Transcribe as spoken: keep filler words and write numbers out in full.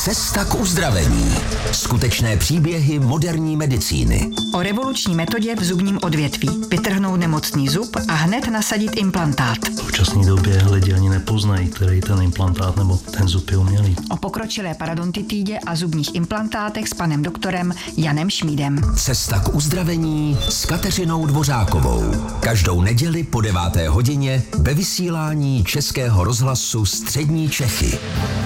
Cesta k uzdravení. Skutečné příběhy moderní medicíny. O revoluční metodě v zubním odvětví. Vytrhnout nemocný zub a hned nasadit implantát. V současné době lidi ani nepoznají, který ten implantát nebo ten zub je umělý. O pokročilé parodontitídě a zubních implantátech s panem doktorem Janem Šmídem. Cesta k uzdravení s Kateřinou Dvořákovou. Každou neděli po deváté hodině ve vysílání Českého rozhlasu Střední Čechy.